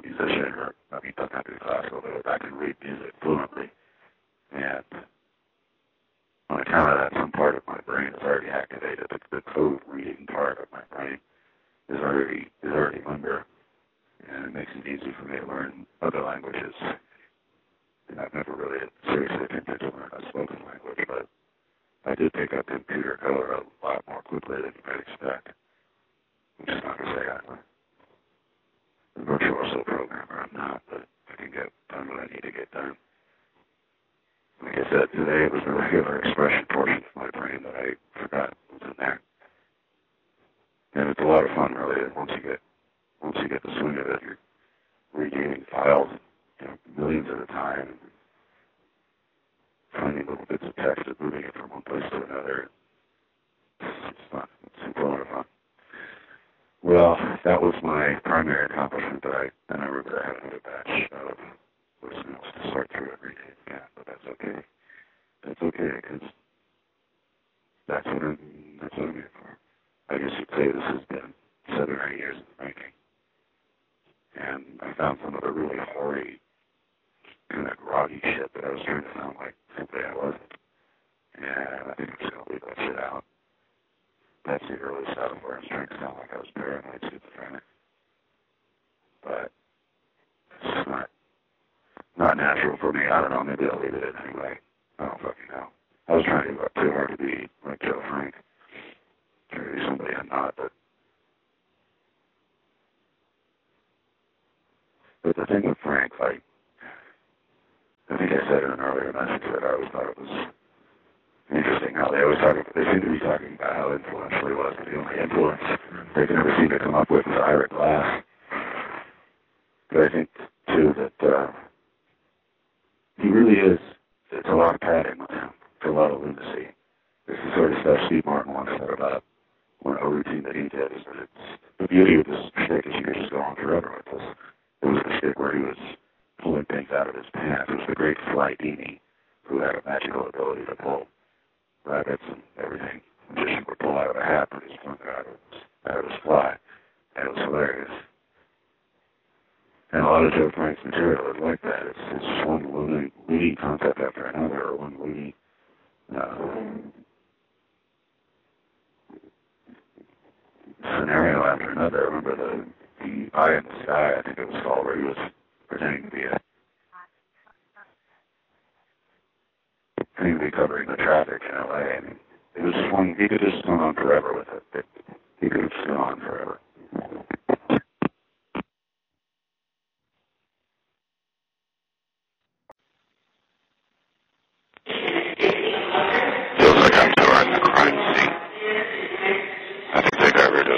musician, or doesn't have to be classical, but I can read music fluently. And on account of that, some part of my brain is already activated. The code reading part of my brain is already under, and it makes it easy for me to learn other languages. And I've never really seriously attempted to learn a spoken language, but I did pick up computer color a lot more quickly than you might expect. Which is not to say I'm a virtuoso programmer. I'm not, but I can get done what I need to get done. Like I said, today it was the regular expression portion of my brain that I forgot was in there. And it's a lot of fun, really. And once you get the swing of it, you're regaining files, millions at a time, and finding little bits of text and moving it from one place to another. It's fun. It's super lot of fun. Well, that was my primary accomplishment that I remember I had another batch of voicemails to sort through every day. Yeah, but that's okay. That's okay, because that's what I'm here for. I guess you'd say this has been 7 or 8 years in the making. And I found some of the really hoary, kind of groggy shit that I was trying to sound like simply I wasn't. And I think I'm just going to leave that shit out. That's the early stuff where I was trying to sound like I was paranoid schizophrenic. But it's just not natural for me. I don't know, maybe I'll leave it in anyway. I don't fucking know. I was trying to work too hard to be like Joe Frank. Trying to be somebody I'm not, but the thing with Frank, like, I think I said in an earlier message that I always thought it was interesting how they seem to be talking about how influential he was, but the only influence they can ever seem to come up with is Ira Glass. But I think, too, that he really is, it's a lot of padding with him. It's a lot of lunacy. This is sort of stuff Steve Martin once said about a routine that he did, is that it's, the beauty of this shtick is you can just go on forever with this. It was a shtick where he was pulling things out of his pants. It was the great Sly Dini, who had a magical ability to pull rabbits and everything. The magician would pull out of a hat, but he's pulling it out of his fly. And it was hilarious. And a lot of Joe Frank's material is like that. It's just one loony concept after another, or one loony scenario after another. I remember the Eye in the Sky, I think it was called, where he was pretending to be covering the traffic in LA. I mean, it was just one, he could just go on forever with it. He could have just gone on forever.